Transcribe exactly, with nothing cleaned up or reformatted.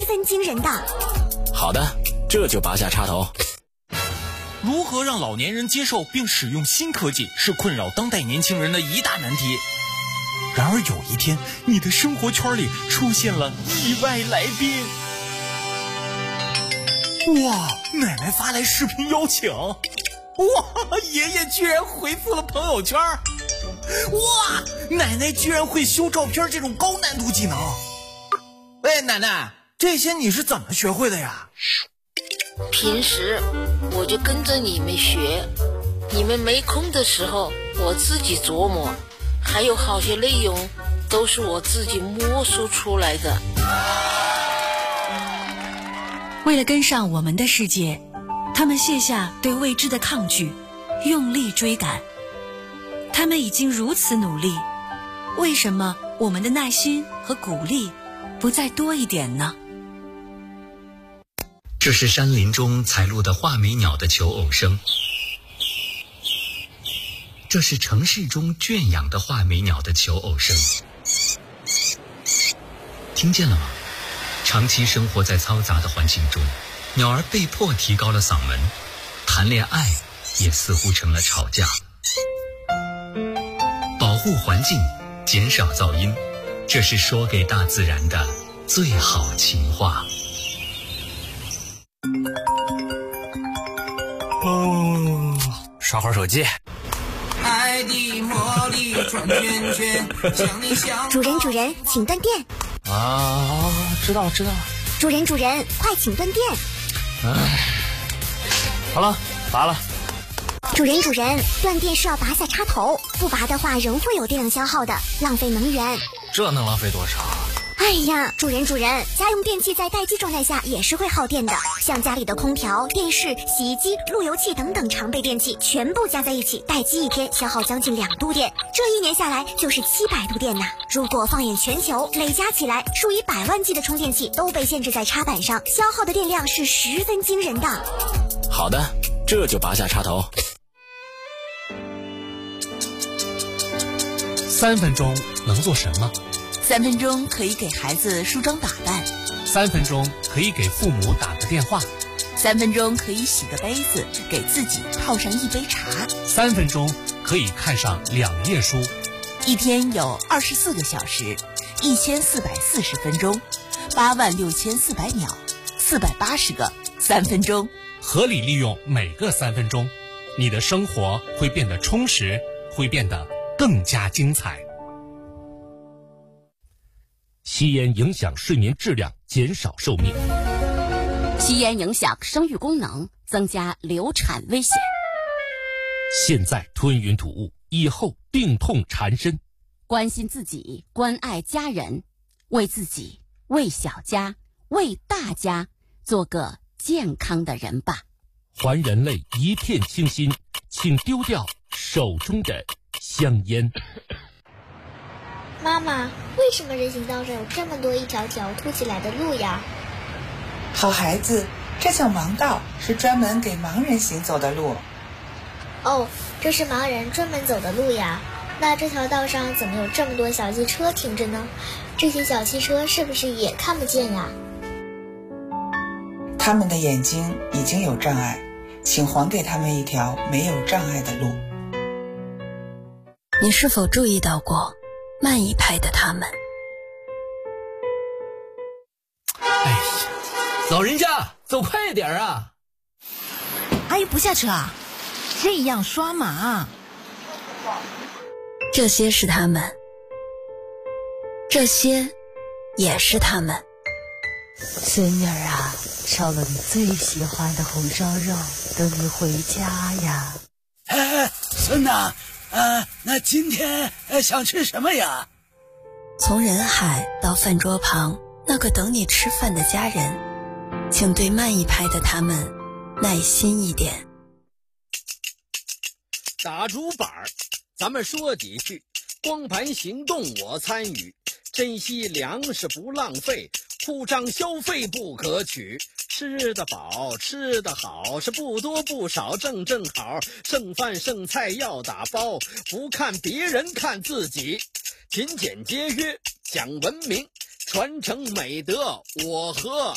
分惊人的。 好的，这就拔下插头。 如何让老年人接受并使用新科技，是困扰当代年轻人的一大难题。然而有一天，你的生活圈里出现了意外来宾。哇，奶奶发来视频邀请。哇，爷爷居然回复了朋友圈。哇，奶奶居然会修照片这种高难度技能。喂，奶奶，这些你是怎么学会的呀？ 平时我就跟着你们学，你们没空的时候我自己琢磨，还有好些内容都是我自己摸索出来的。 为了跟上我们的世界，他们卸下对未知的抗拒，用力追赶。他们已经如此努力，为什么我们的耐心和鼓励不再多一点呢？ 这是山林中采录的画眉鸟的求偶声，这是城市中圈养的画眉鸟的求偶声。听见了吗？长期生活在嘈杂的环境中，鸟儿被迫提高了嗓门，谈恋爱也似乎成了吵架。保护环境，减少噪音，这是说给大自然的最好情话。 哦，刷会儿手机。 爱的魔力转圈圈，想你想。 主人主人，请断电。 啊，知道了知道了。 主人主人，快请断电。 唉，好了，拔了。 主人主人，断电是要拔下插头，不拔的话仍会有电量消耗的，浪费能源。 这能浪费多少？ 哎呀，主人主人，家用电器在待机状态下也是会耗电的，像家里的空调、电视、洗衣机、路由器等等常备电器，全部加在一起，待机一天消耗将近两度电，这一年下来就是七百度电呐。如果放眼全球，累加起来，数以百万计的充电器都被限制在插板上，消耗的电量是十分惊人的。 好的，这就拔下插头。 三分钟能做什么？ 三分钟可以给孩子梳妆打扮， 三分钟可以给父母打个电话， 三分钟可以洗个杯子，给自己泡上一杯茶， 三分钟可以看上两页书。 一天有二十四个小时，一千四百四十分钟，八万六千四百秒，四百八十个三分钟。 合理利用每个三分钟，你的生活会变得充实，会变得更加精彩。 吸烟影响睡眠质量，减少寿命。 吸烟影响生育功能，增加流产危险。 现在吞云吐雾，以后病痛缠身。 关心自己，关爱家人，为自己，为小家，为大家，做个健康的人吧。 还人类一片清新，请丢掉手中的香烟。 妈妈，为什么人行道上有这么多一条条凸起来的路呀？ 好孩子，这叫盲道，是专门给盲人行走的路。 哦，这是盲人专门走的路呀。那这条道上怎么有这么多小汽车停着呢？这些小汽车是不是也看不见呀？ 他们的眼睛已经有障碍，请还给他们一条没有障碍的路。 你是否注意到过慢一拍的他们？ 哎呀，老人家走快点啊！ 阿姨不下车啊？这样刷马。 这些是他们，这些也是他们。 孙女儿啊，烧了你最喜欢的红烧肉，等你回家呀。 哎，孙呐，呃，那今天呃想吃什么呀？ 从人海到饭桌旁，那个等你吃饭的家人，请对慢一拍的他们耐心一点。 打竹板儿，咱们说几句。光盘行动我参与，珍惜粮食不浪费，铺张消费不可取。吃得饱，吃得好，是不多不少，正正好。剩饭剩菜要打包，不看别人看自己。勤俭节约，讲文明，传承美德，我和